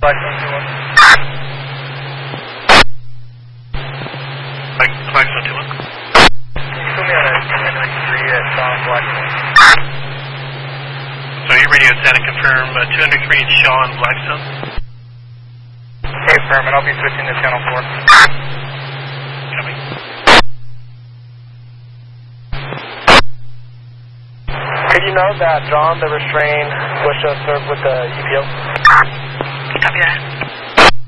Blackstone 2-1. Blackstone 2-1. Put me on a 293 at Sean Blackstone. So your radio set and confirm 203 Sean Blackstone. Okay, affirm, and I'll be switching to channel 4. Coming. Could you note that John, the restrain, was just served with the EPO? Copy that.